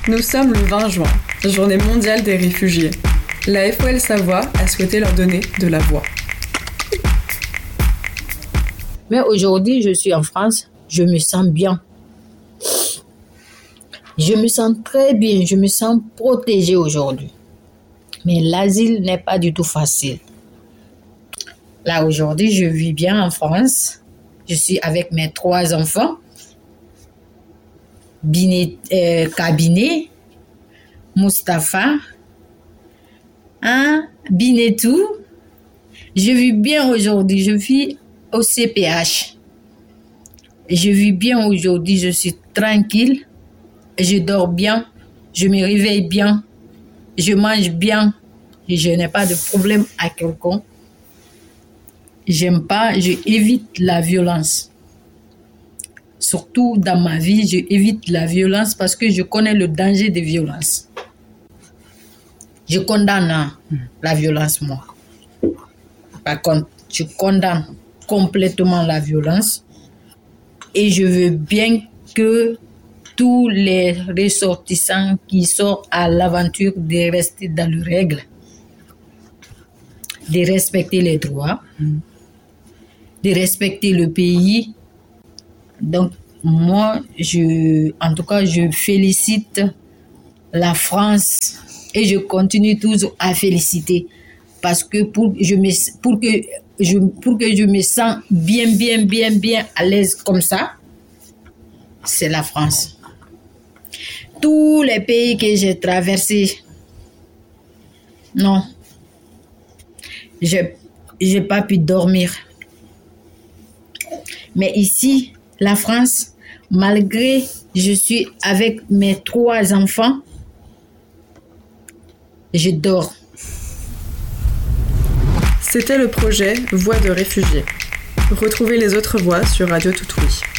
Nous sommes le 20 juin, journée mondiale des réfugiés. La FOL Savoie a souhaité leur donner de la voix. Mais aujourd'hui, je suis en France, je me sens bien. Je me sens très bien, je me sens protégée aujourd'hui. Mais l'asile n'est pas du tout facile. Là, aujourd'hui, je vis bien en France. Je suis avec mes 3 enfants. Kabinet, Mustapha, Binetou. Je vis bien aujourd'hui, je vis au CPH. Je vis bien aujourd'hui, je suis tranquille, je dors bien, je me réveille bien, je mange bien, et je n'ai pas de problème à quelqu'un. Je évite la violence. Surtout dans ma vie, je évite la violence parce que je connais le danger des violences. Je condamne la violence, moi. Par contre, je condamne complètement la violence et je veux bien que tous les ressortissants qui sortent à l'aventure de rester dans les règles, de respecter les droits, de respecter le pays. Donc, moi, en tout cas, je félicite la France et je continue toujours à féliciter parce que pour que je me sens bien à l'aise comme ça, c'est la France. Tous les pays que j'ai traversés, non, j'ai pas pu dormir. Mais ici, la France, malgré je suis avec mes 3 enfants, je dors. C'était le projet Voix de réfugiés. Retrouvez les autres voix sur Radio Toutoui.